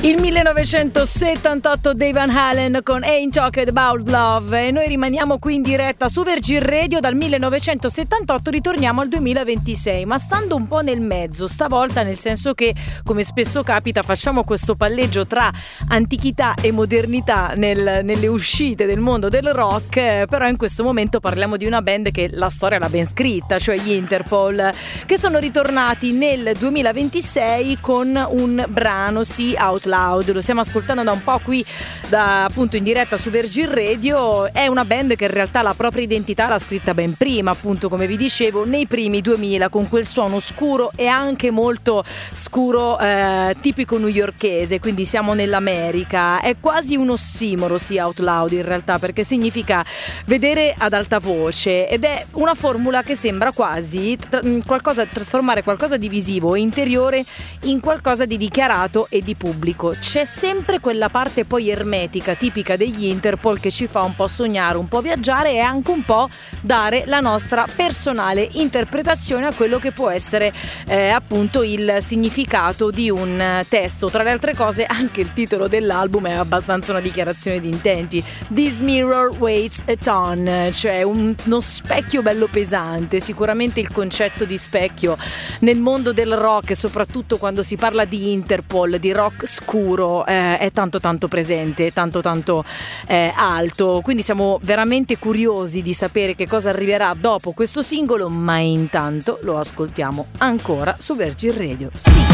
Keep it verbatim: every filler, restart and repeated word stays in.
Il millenovecentosettantotto dei Van Halen con Ain't Talking About Love, e noi rimaniamo qui in diretta su Virgin Radio. Dal millenovecentosettantotto ritorniamo al duemilaventisei, ma stando un po' nel mezzo stavolta, nel senso che, come spesso capita, facciamo questo palleggio tra antichità e modernità nel, nelle uscite del mondo del rock, eh, però in questo momento parliamo di una band che la storia l'ha ben scritta, cioè gli Interpol, che sono ritornati nel duemilaventisei con un brano, sì, Out Loud. Lo stiamo ascoltando da un po' qui, da, appunto in diretta su Virgin Radio. È una band che in realtà la propria identità l'ha scritta ben prima, appunto come vi dicevo, nei primi duemila, con quel suono scuro e anche molto scuro, eh, tipico newyorkese, quindi siamo nell'America. È quasi un ossimoro, sì, Out Loud in realtà, perché significa vedere ad alta voce, ed è una formula che sembra quasi tra- qualcosa, trasformare qualcosa di visivo e interiore in qualcosa di dichiarato e di pubblico. C'è sempre quella parte poi ermetica tipica degli Interpol che ci fa un po' sognare, un po' viaggiare e anche un po' dare la nostra personale interpretazione a quello che può essere eh, appunto il significato di un testo. Tra le altre cose anche il titolo dell'album è abbastanza una dichiarazione di intenti: This Mirror Weighs a Ton, cioè un, uno specchio bello pesante. Sicuramente il concetto di specchio nel mondo del rock, e soprattutto quando si parla di Interpol, di rock scuro, eh, è tanto tanto presente, tanto tanto eh, alto. Quindi siamo veramente curiosi di sapere che cosa arriverà dopo questo singolo, ma intanto lo ascoltiamo ancora su Virgin Radio. Sì.